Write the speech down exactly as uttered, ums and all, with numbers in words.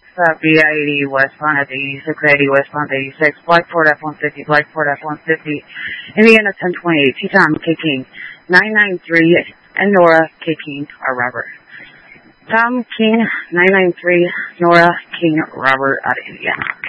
uh, B I eighty westbound at eighty-six eighty westbound eighty-six, Blackford F one fifty, Blackford F one fifty, Indiana ten twenty-eight, T-Tom, K-King, nine nine three, and Nora, K-King, are Robert. Tom King, nine nine three, Nora, King, Robert, out of Indiana.